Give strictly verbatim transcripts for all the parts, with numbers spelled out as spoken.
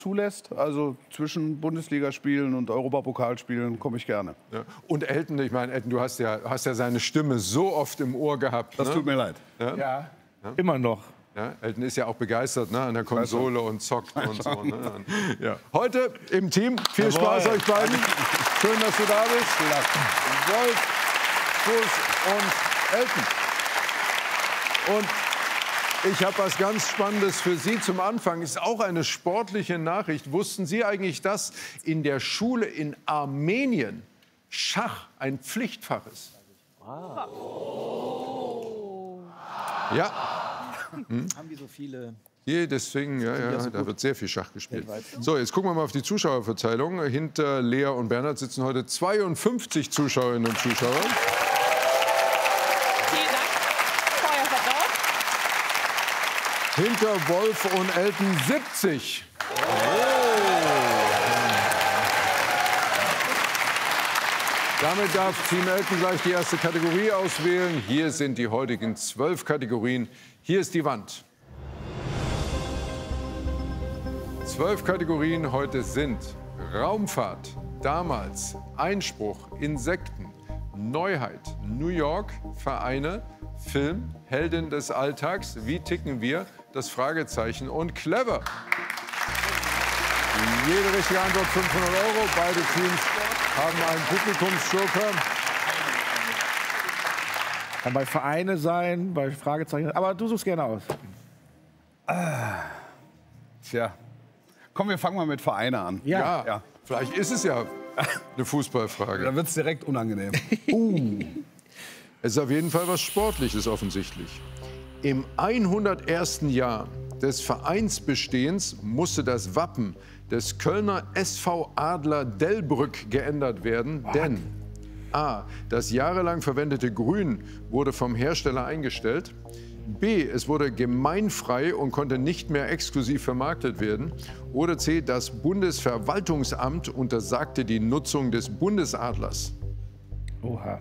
zulässt. Also zwischen Bundesligaspielen und Europapokalspielen komme ich gerne. Ja. Und Elton, ich meine, Elton, du hast ja, hast ja seine Stimme so oft im Ohr gehabt. Das ne? tut mir leid. Ja, ja. Immer noch. Ja, Elton ist ja auch begeistert, ne, an der Konsole und zockt und so. Ne? Ja. Heute im Team. Viel Jawohl. Spaß euch beiden. Schön, dass du da bist. Wolf, Fuß und Elton. Und ich habe was ganz Spannendes für Sie zum Anfang. Ist auch eine sportliche Nachricht. Wussten Sie eigentlich, dass in der Schule in Armenien Schach ein Pflichtfach ist? Wow. Ja. Hm? Haben die so viele? Hier, deswegen, ja, ja, da wird sehr viel Schach gespielt. So, jetzt gucken wir mal auf die Zuschauerverteilung. Hinter Lea und Bernhard sitzen heute zweiundfünfzig Zuschauerinnen und Zuschauer. Vielen Dank. Feuerverbrauch. Hinter Wolf und Elton siebzig. Oh. Damit darf Team Elton gleich die erste Kategorie auswählen. Hier sind die heutigen zwölf Kategorien. Hier ist die Wand. Zwölf Kategorien heute sind Raumfahrt, damals, Einspruch, Insekten, Neuheit, New York, Vereine, Film, Heldin des Alltags, wie ticken wir, das Fragezeichen und clever. Jede richtige Antwort fünfhundert Euro. Beide Teams haben einen Publikumsjoker. Kann bei Vereine sein, bei Fragezeichen. Aber du suchst gerne aus. Ah. Tja. Komm, wir fangen mal mit Vereine an. Ja, ja. ja. Vielleicht ist es ja eine Fußballfrage. Da wird es direkt unangenehm. uh. Es ist auf jeden Fall was Sportliches offensichtlich. Im hundertersten Jahr des Vereinsbestehens musste das Wappen des Kölner S V Adler Delbrück geändert werden, What? denn A. Das jahrelang verwendete Grün wurde vom Hersteller eingestellt. B. Es wurde gemeinfrei und konnte nicht mehr exklusiv vermarktet werden. Oder C. Das Bundesverwaltungsamt untersagte die Nutzung des Bundesadlers. Oha.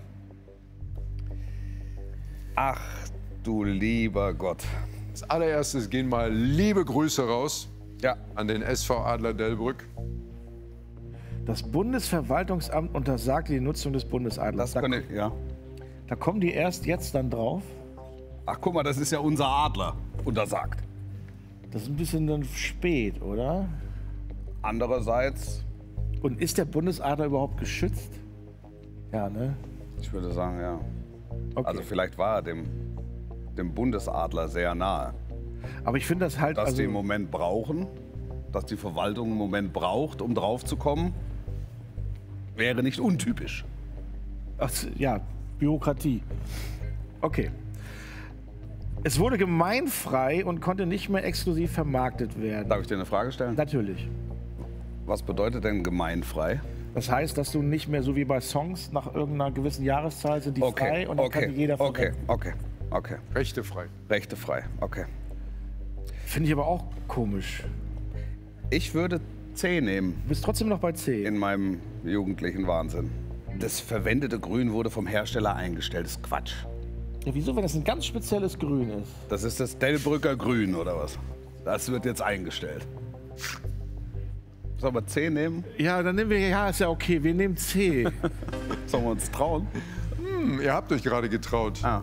Ach du lieber Gott. Als allererstes gehen mal liebe Grüße raus ja. an den S V Adler Delbrück. Das Bundesverwaltungsamt untersagte die Nutzung des Bundesadlers. Das könnte, ja. Da kommen die erst jetzt dann drauf? Ach, guck mal, das ist ja unser Adler. Untersagt. Das ist ein bisschen dann spät, oder? Andererseits... Und ist der Bundesadler überhaupt geschützt? Ja, ne? Ich würde sagen, ja. Okay. Also vielleicht war er dem, dem Bundesadler sehr nahe. Aber ich finde das halt... Dass also die im Moment brauchen, dass die Verwaltung einen Moment braucht, um drauf zu kommen, wäre nicht untypisch. Ach, ja, Bürokratie. Okay. Es wurde gemeinfrei und konnte nicht mehr exklusiv vermarktet werden. Darf ich dir eine Frage stellen? Natürlich. Was bedeutet denn gemeinfrei? Das heißt, dass du nicht mehr so wie bei Songs nach irgendeiner gewissen Jahreszahl sind die okay. frei und dann okay. kann die jeder okay. verwenden. Okay, okay, okay. Rechte frei. Rechte frei, okay. Finde ich aber auch komisch. Ich würde C nehmen. Du bist trotzdem noch bei C. In meinem jugendlichen Wahnsinn. Das verwendete Grün wurde vom Hersteller eingestellt. Das ist Quatsch. Ja, wieso, wenn das ein ganz spezielles Grün ist? Das ist das Delbrücker Grün, oder was? Das wird jetzt eingestellt. Sollen wir C nehmen? Ja, dann nehmen wir, ja, ist ja okay, wir nehmen C. Sollen wir uns trauen? Hm, ihr habt euch gerade getraut. Ah.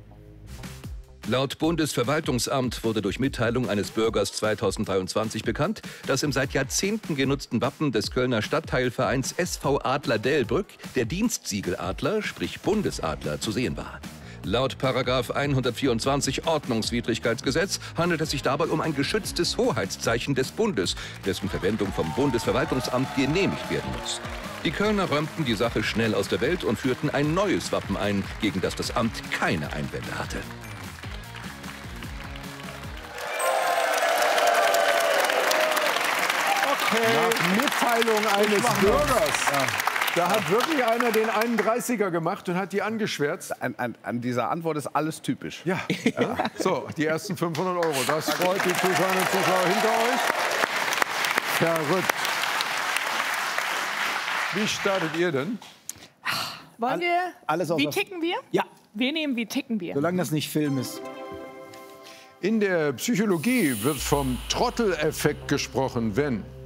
Laut Bundesverwaltungsamt wurde durch Mitteilung eines Bürgers zweitausenddreiundzwanzig bekannt, dass im seit Jahrzehnten genutzten Wappen des Kölner Stadtteilvereins S V Adler Delbrück der Dienstsiegeladler, sprich Bundesadler, zu sehen war. Laut Paragraph hundertvierundzwanzig Ordnungswidrigkeitsgesetz handelt es sich dabei um ein geschütztes Hoheitszeichen des Bundes, dessen Verwendung vom Bundesverwaltungsamt genehmigt werden muss. Die Kölner räumten die Sache schnell aus der Welt und führten ein neues Wappen ein, gegen das das Amt keine Einwände hatte. Okay. Nach Mitteilung eines Bürgers. Ja. Da hat wirklich einer den einunddreißiger gemacht und hat die angeschwärzt. An, an, an dieser Antwort ist alles typisch. Ja. ja. So, die ersten fünfhundert Euro. Das freut die Zuschauerinnen und Zuschauer hinter euch. Verrückt. Wie startet ihr denn? Wollen wir? Alles Wie ticken wir? Ja. Wir nehmen, wie ticken wir? Solange das nicht Film ist. In der Psychologie wird vom Trotteleffekt gesprochen, wenn